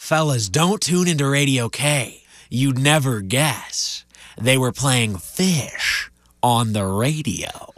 Fellas, don't tune into Radio K. You'd never guess. They were playing Fish on the radio.